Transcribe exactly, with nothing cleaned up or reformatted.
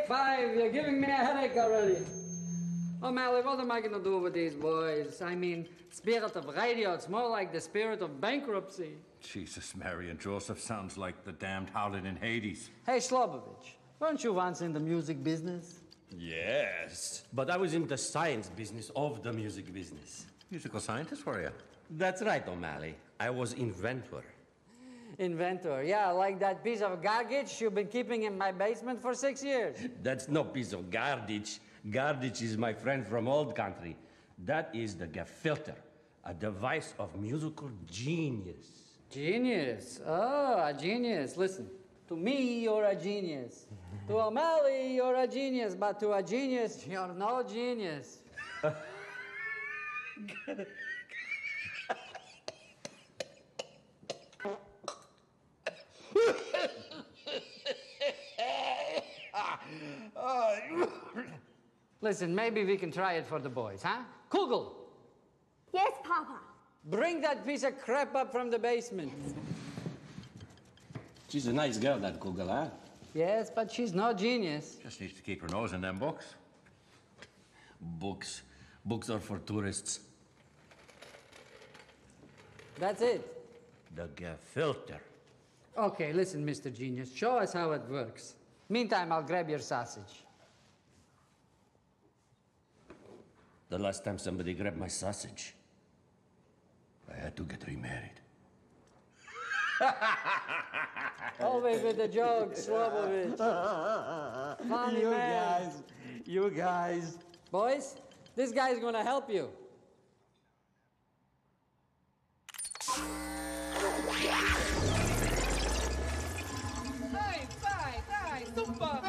Take five. You're giving me a headache already. O'Malley, what am I going to do with these boys? I mean, spirit of radio, it's more like the spirit of bankruptcy. Jesus, Mary and Joseph sounds like the damned harlot in Hades. Hey, Slobovich, weren't you once in the music business? Yes, but I was in the science business of the music business. Musical scientist, were you? That's right, O'Malley. I was inventor. Inventor, yeah, like that piece of garbage you've been keeping in my basement for six years. That's no piece of garbage. Garbage is my friend from old country. That is the gefilte, a device of musical genius. Genius? Oh, a genius. Listen, to me, you're a genius. To O'Malley, you're a genius, but to a genius, you're no genius. Listen, maybe we can try it for the boys, huh? Kugel! Yes, Papa. Bring that piece of crap up from the basement. She's a nice girl, that Kugel, huh? Yes, but she's no genius. Just needs to keep her nose in them books. Books. Books are for tourists. That's it. The gefilte. Okay, listen, Mister Genius. Show us how it works. Meantime, I'll grab your sausage. The last time somebody grabbed my sausage, I had to get remarried. Over with the jokes, Slobovich. Funny You man. guys, you guys. Boys, this guy's gonna help you. Dai, dai, dai, super!